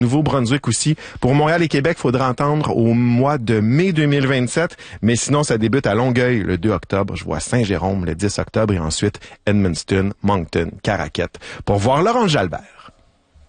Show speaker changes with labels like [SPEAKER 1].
[SPEAKER 1] Nouveau-Brunswick aussi. Pour Montréal et Québec, il faudra attendre au mois de mai 2027. Mais sinon, ça débute à Longueuil le 2 octobre. Je vois Saint-Jérôme le 10 octobre et ensuite Edmundston, Moncton, Caraquette pour voir Laurent Jalbert.